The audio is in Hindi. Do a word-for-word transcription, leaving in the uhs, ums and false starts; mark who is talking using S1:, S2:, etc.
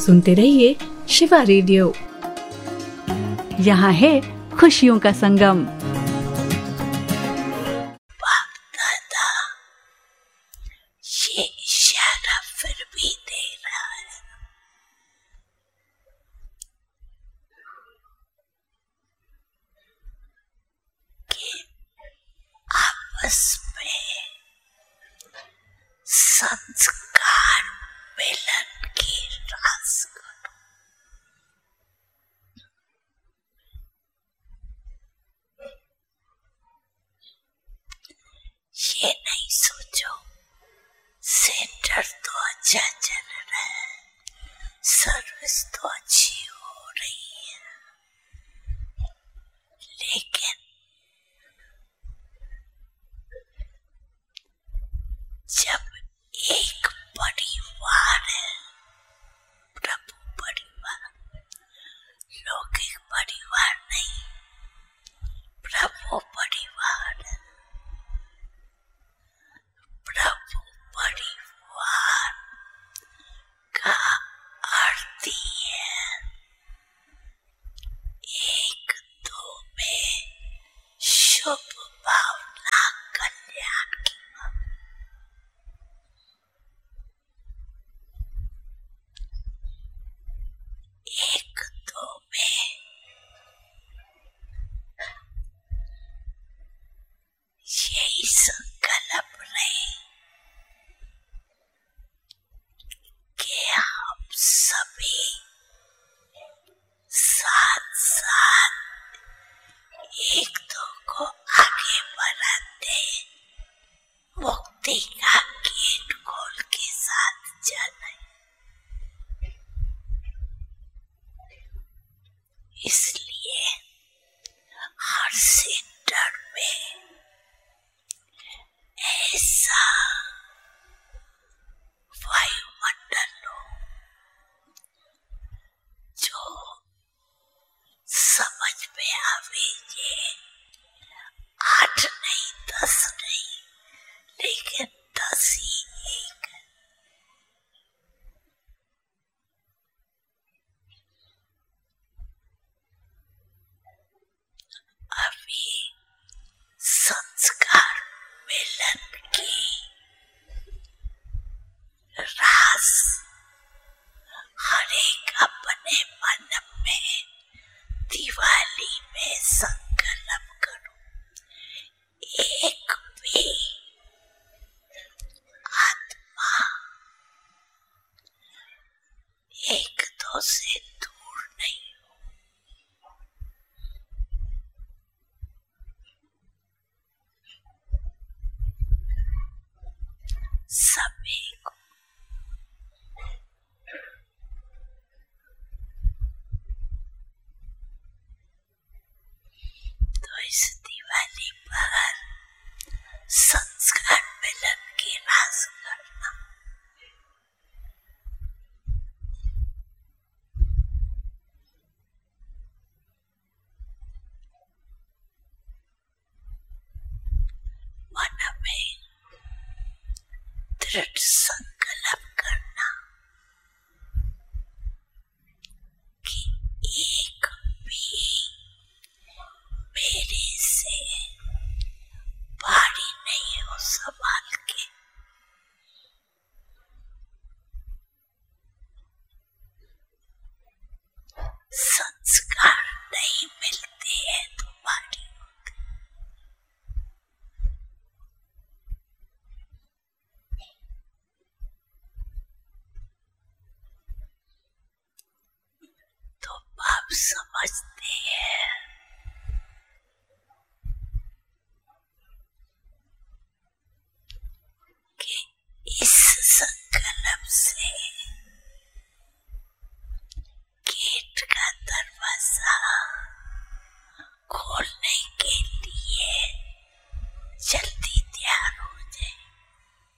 S1: सुनते रहिए शिवा रेडियो। यहाँ है खुशियों का संगम।
S2: ये इशारा फिर भी दे रहा है कि आपस में संस्कार मिलन की रास करो। ये नहीं सोचो सेंटर तो अच्छा चल रहा है, सर्विस तो अच्छी हो रही है, लेकिन जब एक परिवार है, प्रभु परिवार, लौकिक परिवार नहीं, प्रभु परिवार, प्रभु परिवार का अर्थ है एक दो में शुभ भावना कल्याण की। एक दो में यही संकल्प रहे कि हम सभी साथ साथ एक दो को आगे बढ़ाते मुक्ति का गेट खोल के साथ चले। इसलिए हर सेंटर में ऐसा वायुमंडल हो जो समझ में आवे, ये आठ नहीं दस नहीं, लेकिन दस ही एक है। अभी संस्कार मिलन की रास हर एक अपने मन में दिवाली में संकल्प करो। एक भी आत्मा एक दो से दूर नहीं हो। सभी को तो इस दिवाली पर संस्कार मिलन की रास करना। मन में दृढ़ संकल्प करना कि एक भी मेरे से भारी नहीं हो संभाल के। संस्कार नहीं मिलते हैं तो भारी होते। तो बाप समझते